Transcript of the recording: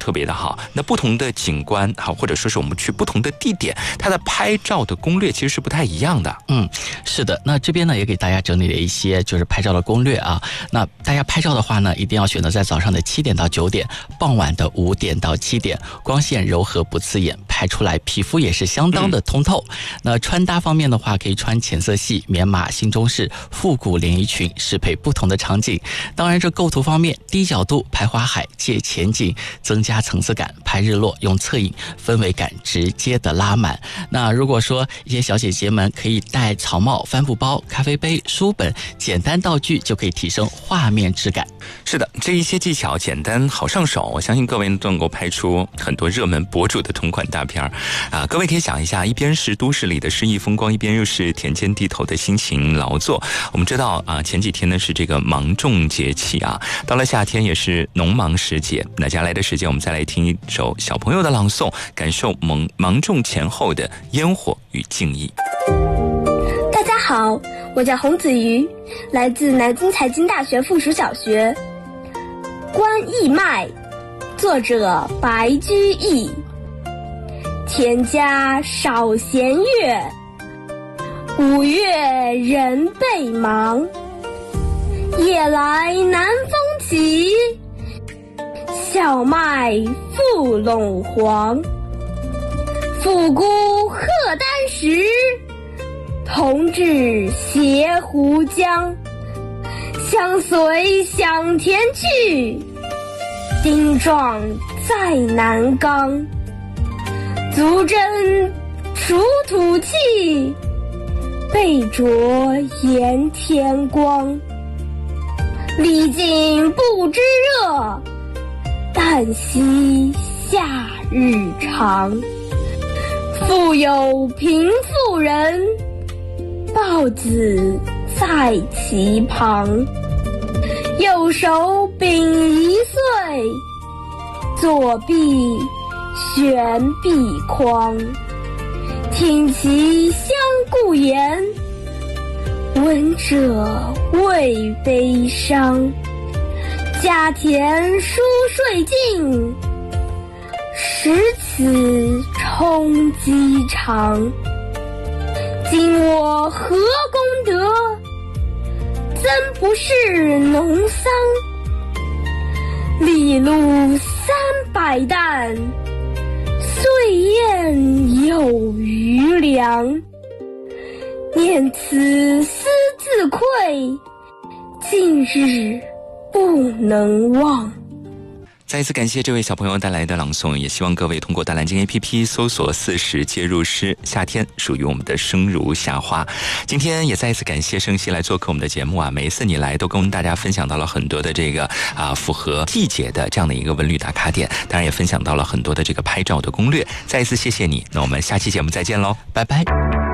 特别的好。那不同的景观好，或者说是我们去不同的地点，它的拍照的攻略其实是不太一样的。 是的。那这边呢也给大家整理了一些就是拍照的攻略啊。那大家拍照的话呢，一定要选择在早上的7点到9点，傍晚的5点到7点，光线柔和不刺眼，拍出来皮肤也是相当的通透。那穿搭方面的话，可以穿浅色系、棉马、新中式、复古连衣裙，适配不同的场景。当然这构图方面，低角度拍花海、借前景，增加层次感；拍日落用侧影，氛围感直接的拉满。那如果说一些小姐姐们可以带草帽、帆布包、咖啡杯、书本，简单道具就可以提升画面质感。 是的，这一些技巧简单好上手，我相信各位都能够拍出很多热门博主的同款大片啊！各位可以想一下，一边是都市里的诗意风光，一边又是田间地头的辛勤劳作。我们知道啊，前几天呢是这个芒种节气啊，到了夏天也是农忙时节。那接下来的时间，我们再来听一首小朋友的朗诵，感受芒种前后的烟火与静意。 大家好，我叫洪子瑜，来自南京财经大学附属小学。观义麦，作者白居易。田家少闲月，5月人备忙。夜来南风急，小麦覆陇黄。复姑贺丹石，同治斜湖江。相随响田去，丁壮在南冈。足蹬锄土气，背着盐田光。历尽不知热，但惜夏日长。复有贫妇人，抱子在其旁。右手秉1岁，左臂悬臂筐。听其相顾言，闻者未悲伤。家田疏税尽，使此充饥肠。今我何功德，怎不是农桑？粒露300担，岁晏有余粮。念此思自愧，近日不能忘。 再一次感谢这位小朋友带来的朗诵，也希望各位通过大蓝鲸 APP 搜索40接入诗，夏天属于我们的生如夏花。今天也再一次感谢盛熙来做客我们的节目啊，每一次你来都跟大家分享到了很多的这个符合季节的这样的一个文旅打卡点，当然也分享到了很多的这个拍照的攻略。再一次谢谢你，那我们下期节目再见喽，拜拜。